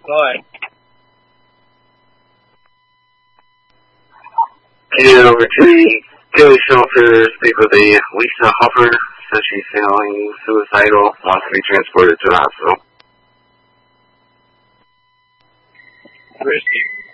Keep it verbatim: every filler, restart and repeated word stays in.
Go ahead. Get over to the Gilly shelter, speak with a Lisa Hopper, says she's feeling suicidal, wants to be transported to the hospital. Christy.